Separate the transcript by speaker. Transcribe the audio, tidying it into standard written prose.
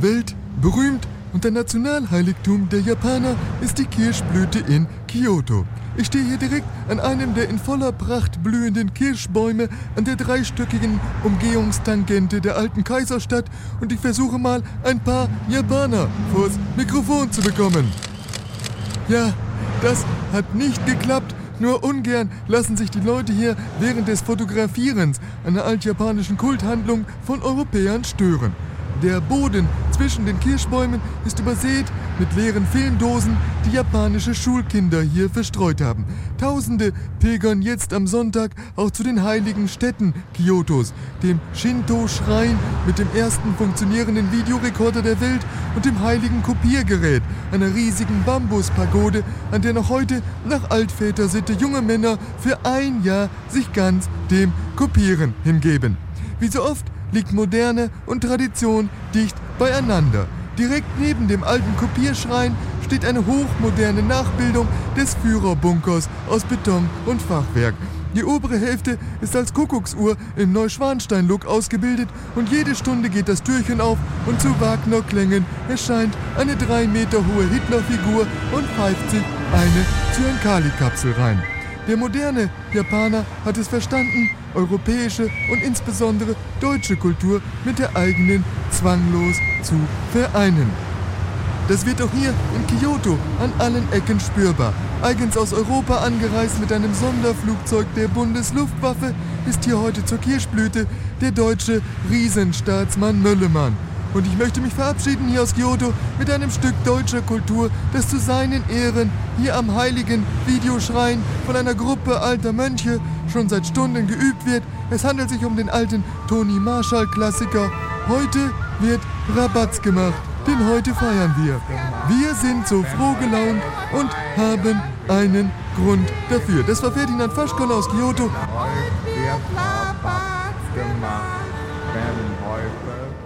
Speaker 1: Weltberühmt und ein Nationalheiligtum der Japaner ist die Kirschblüte in Kyoto. Ich stehe hier direkt an einem der in voller Pracht blühenden Kirschbäume an der dreistöckigen Umgehungstangente der alten Kaiserstadt und ich versuche mal ein paar Japaner vors Mikrofon zu bekommen. Ja, das hat nicht geklappt. Nur ungern lassen sich die Leute hier während des Fotografierens einer altjapanischen Kulthandlung von Europäern stören. Der Boden zwischen den Kirschbäumen ist übersät mit leeren Filmdosen, die japanische Schulkinder hier verstreut haben. Tausende pilgern jetzt am Sonntag auch zu den heiligen Stätten Kyotos, dem Shinto-Schrein mit dem ersten funktionierenden Videorekorder der Welt und dem heiligen Kopiergerät, einer riesigen Bambuspagode, an der noch heute nach Altvätersitte junge Männer für ein Jahr sich ganz dem Kopieren hingeben. Wie so oft liegt Moderne und Tradition dicht beieinander. Direkt neben dem alten Kopierschrein steht eine hochmoderne Nachbildung des Führerbunkers aus Beton und Fachwerk. Die obere Hälfte ist als Kuckucksuhr im Neuschwanstein-Look ausgebildet und jede Stunde geht das Türchen auf und zu Wagner-Klängen erscheint eine 3 Meter hohe Hitlerfigur und pfeift sich eine Zyankali-Kapsel rein. Der moderne Japaner hat es verstanden, europäische und insbesondere deutsche Kultur mit der eigenen zwanglos zu vereinen. Das wird auch hier in Kyoto an allen Ecken spürbar. Eigens aus Europa angereist mit einem Sonderflugzeug der Bundesluftwaffe ist hier heute zur Kirschblüte der deutsche Riesenstaatsmann Möllemann. Und ich möchte mich verabschieden hier aus Kyoto mit einem Stück deutscher Kultur, das zu seinen Ehren hier am heiligen Videoschrein von einer Gruppe alter Mönche schon seit Stunden geübt wird. Es handelt sich um den alten Toni Marshall-Klassiker. Heute wird Rabatz gemacht, denn heute feiern wir. Wir sind so froh gelaunt und haben einen Grund dafür. Das war Ferdinand Faschkon aus Kyoto.
Speaker 2: Heute wird Rabatz gemacht, denn heute